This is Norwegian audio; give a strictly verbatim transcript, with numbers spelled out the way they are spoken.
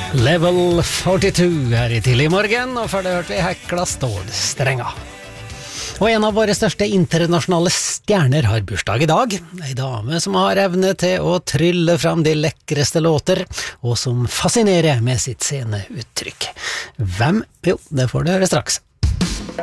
Level førtito her i tidlig morgen, og før det hørte vi Hekla Stålstrenga. Og en av våre største internasjonale stjerner har bursdag i dag. En dame som har evne til å trylle fram de lekreste låter, og som fascinerer med sitt sceneuttrykk. Hvem? Jo, det får du høre straks.